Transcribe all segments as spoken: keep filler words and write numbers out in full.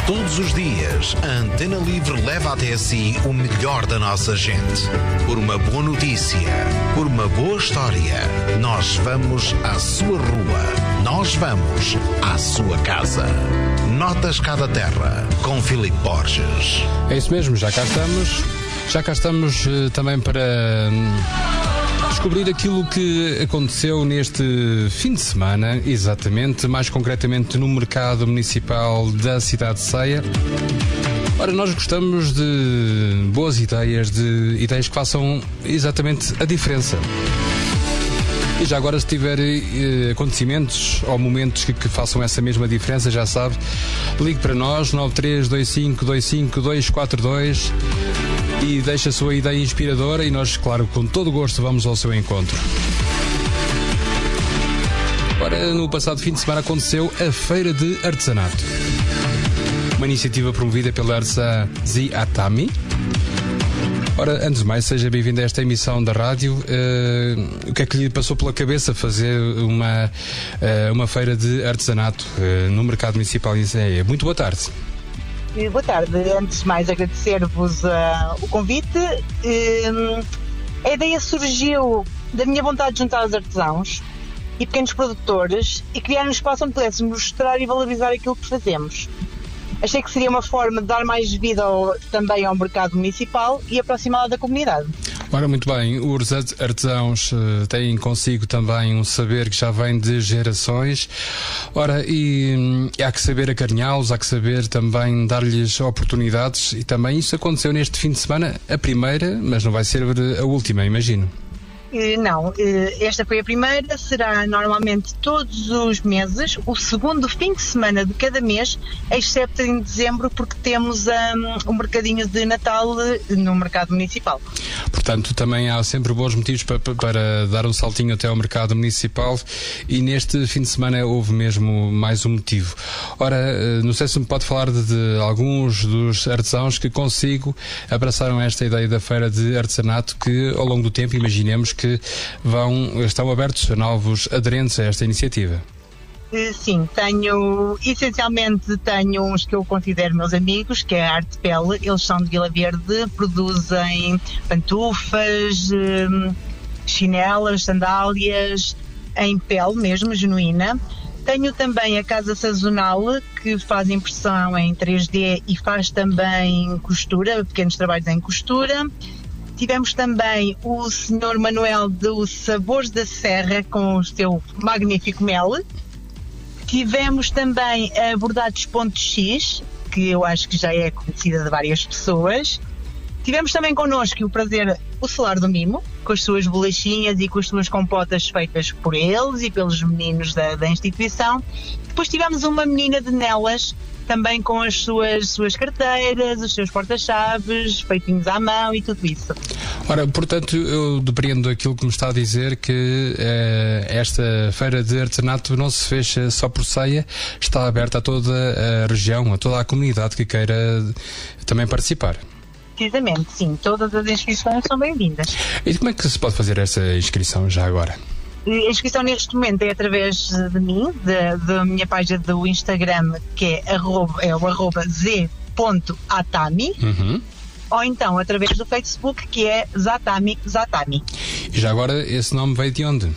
Todos os dias, a Antena Livre leva até si o melhor da nossa gente. Por uma boa notícia, por uma boa história, nós vamos à sua rua, nós vamos à sua casa. Notas Cada Terra, com Filipe Borges. É isso mesmo, já cá estamos. Já cá estamos uh, também para um, descobrir aquilo que aconteceu neste fim de semana, exatamente, mais concretamente no mercado municipal da cidade de Ceia. Ora, nós gostamos de boas ideias, de ideias que façam exatamente a diferença. E já agora, se tiver eh, acontecimentos ou momentos que, que façam essa mesma diferença, já sabe, ligue para nós, nove três dois cinco dois cinco dois quatro dois, e deixe a sua ideia inspiradora e nós, claro, com todo o gosto vamos ao seu encontro. Ora, no passado fim de semana aconteceu a Feira de Artesanato, uma iniciativa promovida pela artesã Zatami. Ora, antes de mais, seja bem-vindo a esta emissão da rádio. Uh, o que é que lhe passou pela cabeça fazer uma, uh, uma feira de artesanato uh, no mercado municipal de Ceia? Muito boa tarde. Boa tarde. Antes de mais, agradecer-vos uh, o convite. Uh, a ideia surgiu da minha vontade de juntar os artesãos e pequenos produtores e criar um espaço onde pudéssemos mostrar e valorizar aquilo que fazemos. Achei que seria uma forma de dar mais vida ao, também ao mercado municipal e aproximá-lo da comunidade. Ora, muito bem, os artesãos uh, têm consigo também um saber que já vem de gerações. Ora, e, hum, há que saber acarinhá-los, há que saber também dar-lhes oportunidades, e também isso aconteceu neste fim de semana, a primeira, mas não vai ser a última, imagino. Não, esta foi a primeira, será normalmente todos os meses, o segundo fim de semana de cada mês, exceto em dezembro, porque temos um, um mercadinho de Natal no mercado municipal. Portanto, também há sempre bons motivos para, para dar um saltinho até ao mercado municipal, e neste fim de semana houve mesmo mais um motivo. Ora, não sei se me pode falar de, de alguns dos artesãos que consigo abraçaram esta ideia da feira de artesanato, que ao longo do tempo, imaginemos que vão, estão abertos a novos aderentes a esta iniciativa. Sim, tenho, essencialmente tenho uns que eu considero meus amigos, que é a Arte Pele. Eles são de Vila Verde, produzem pantufas, chinelas, sandálias, em pele mesmo, genuína. Tenho também a Casa Sazonal, que faz impressão em três D e faz também costura, pequenos trabalhos em costura. Tivemos também o senhor Manuel dos Sabores da Serra com o seu magnífico mel. Tivemos também a Bordados.x, que eu acho que já é conhecida de várias pessoas. Tivemos também connosco o prazer, o Solar do Mimo, com as suas bolachinhas e com as suas compotas feitas por eles e pelos meninos da, da instituição. Depois tivemos uma menina de Nelas, também com as suas, suas carteiras, os seus porta-chaves, feitinhos à mão e tudo isso. Ora, portanto, eu depreendo aquilo que me está a dizer, que eh, esta feira de artesanato não se fecha só por Ceia, está aberta a toda a região, a toda a comunidade que queira também participar. Precisamente, sim. Todas as inscrições são bem-vindas. E como é que se pode fazer essa inscrição já agora? A inscrição neste momento é através de mim, da minha página do Instagram, que é, arroba, é o arroba z ponto atami, uhum. Ou então através do Facebook, que é Zatami Zatami. E já agora, esse nome veio de onde?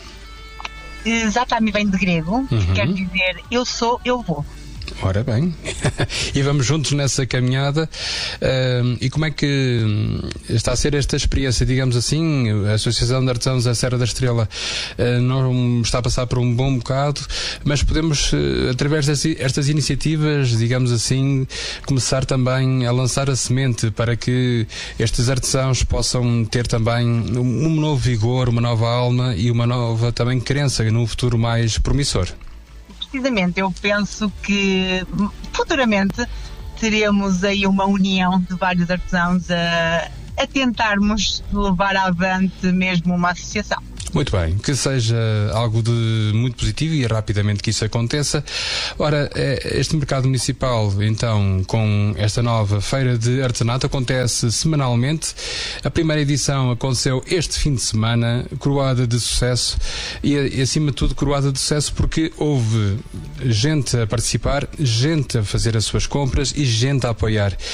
Zatami vem de grego, uhum. Que quer dizer eu sou, eu vou. Ora bem, e vamos juntos nessa caminhada. Uh, e como é que está a ser esta experiência, digamos assim? A Associação de Artesãos da Serra da Estrela uh, não está a passar por um bom bocado, mas podemos, uh, através destas iniciativas, digamos assim, começar também a lançar a semente para que estes artesãos possam ter também um novo vigor, uma nova alma e uma nova também crença num futuro mais promissor. Precisamente, eu penso que futuramente teremos aí uma união de vários artesãos a, a tentarmos levar avante mesmo uma associação. Muito bem, que seja algo de muito positivo e rapidamente que isso aconteça. Ora, este mercado municipal, então, com esta nova feira de artesanato, acontece semanalmente. A primeira edição aconteceu este fim de semana, coroada de sucesso e, e acima de tudo, coroada de sucesso porque houve gente a participar, gente a fazer as suas compras e gente a apoiar.